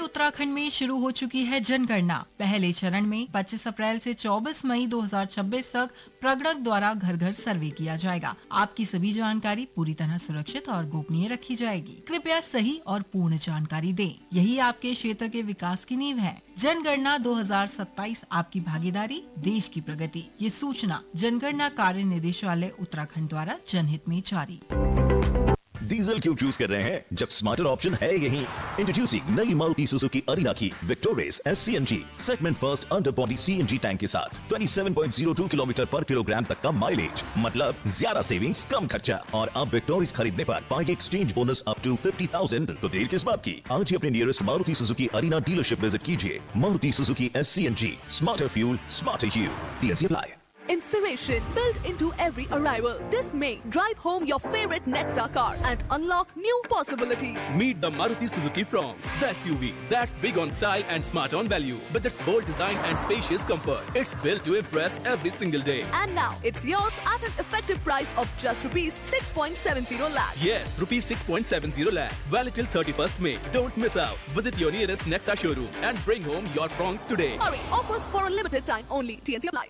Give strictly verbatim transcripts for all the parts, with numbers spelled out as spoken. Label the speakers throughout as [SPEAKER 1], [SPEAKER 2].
[SPEAKER 1] उत्तराखंड में शुरू हो चुकी है जनगणना। पहले चरण में पच्चीस अप्रैल से चौबीस मई दो हज़ार छब्बीस तक प्रगणक द्वारा घर घर सर्वे किया जाएगा। आपकी सभी जानकारी पूरी तरह सुरक्षित और गोपनीय रखी जाएगी। कृपया सही और पूर्ण जानकारी दें। यही आपके क्षेत्र के विकास की नींव है। जनगणना दो हज़ार सत्ताईस, आपकी भागीदारी, देश की प्रगति। ये सूचना जनगणना कार्य निदेशालय उत्तराखंड द्वारा जनहित में जारी।
[SPEAKER 2] डीजल क्यों चूज कर रहे हैं जब स्मार्टर ऑप्शन है यही। इंट्रोड्यूसिंग नई मारुति सुजुकी अरीना की विक्टोरेस S C N G segment first under body C N G tank के साथ सत्ताईस पॉइंट ज़ीरो टू किलोमीटर पर किलोग्राम तक का माइलेज, मतलब ज्यादा सेविंग्स कम खर्चा। और अब विक्टोरेस खरीदने पर पाएंगे exchange bonus up to fifty thousand. तो देर किस बात की, आज ही अपने nearest Maruti Suzuki arena dealership visit कीजिए। Maruti Suzuki S C N G, smarter fuel, smarter you. T N C apply.
[SPEAKER 3] Inspiration built into every arrival. This May, drive home your favorite Nexa car and unlock new possibilities.
[SPEAKER 4] Meet the Maruti Suzuki Fronx, the S U V that's big on style and smart on value, with its bold design and spacious comfort. It's built to impress every single day.
[SPEAKER 3] And now, it's yours at an effective price of just rupees six point seven zero lakh.
[SPEAKER 4] Yes, rupees six point seven zero lakh. Valid till thirty-first May. Don't miss out. Visit your nearest Nexa showroom and bring home your Fronx today.
[SPEAKER 3] Hurry, offers for a limited time only. T N C apply.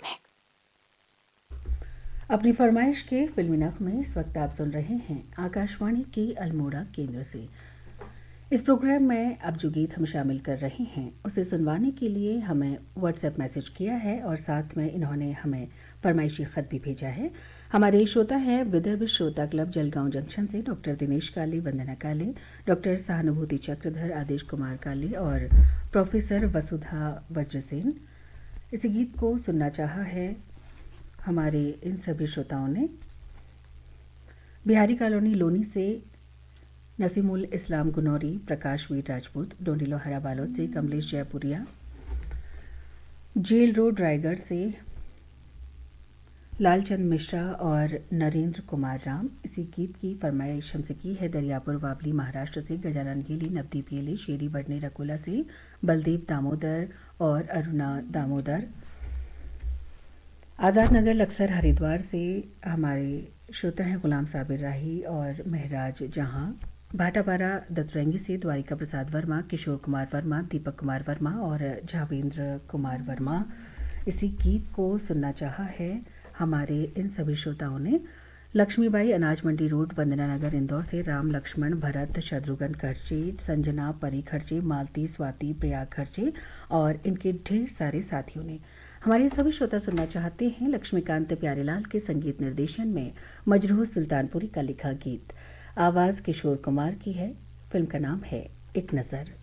[SPEAKER 5] अपनी फरमाइश के फिल्मी नगमे इस वक्त आप सुन रहे हैं आकाशवाणी के अल्मोड़ा केंद्र से। इस प्रोग्राम में अब जो गीत हम शामिल कर रहे हैं उसे सुनवाने के लिए हमें व्हाट्सएप मैसेज किया है और साथ में इन्होंने हमें फरमाइशी ख़त भी भेजा है। हमारे श्रोता हैं विदर्भ श्रोता क्लब जलगांव जंक्शन से डॉक्टर दिनेश काली, वंदना काली, डॉक्टर सहानुभूति चक्रधर, आदेश कुमार काली और प्रोफेसर वसुधा वज्रसेन। इस गीत को सुनना चाहा है हमारे इन सभी श्रोताओं ने। बिहारी कॉलोनी लोनी से नसीमुल इस्लाम गुनौरी, प्रकाश वीर राजपूत, डोंडी लोहारा बालोद से कमलेश जयपुरिया, जेल रोड रायगढ़ से लालचंद मिश्रा और नरेंद्र कुमार राम। इसी गीत की फरमाइश हमसे की है दरियापुर वाबली महाराष्ट्र से गजानन गेली, नवदीप येले, शेरी बडने रकुला से बलदेव दामोदर और अरुणा दामोदर। आज़ाद नगर लक्सर हरिद्वार से हमारे श्रोता हैं गुलाम साबिर राही और महराज जहां। भाटापारा दतरंगी से द्वारिका प्रसाद वर्मा, किशोर कुमार वर्मा, दीपक कुमार वर्मा और झावेंद्र कुमार वर्मा। इसी गीत को सुनना चाहा है हमारे इन सभी श्रोताओं ने। लक्ष्मीबाई अनाज मंडी रोड, वंदना नगर इंदौर से राम लक्ष्मण भरत शत्रुघ्न खर्चे, संजना परी खर्चे, मालती स्वाति प्रयाग खर्चे और इनके ढेर सारे साथियों ने। हमारे सभी श्रोता सुनना चाहते हैं लक्ष्मीकांत प्यारेलाल के संगीत निर्देशन में मजरूह सुल्तानपुरी का लिखा गीत। आवाज़ किशोर कुमार की है। फिल्म का नाम है एक नज़र।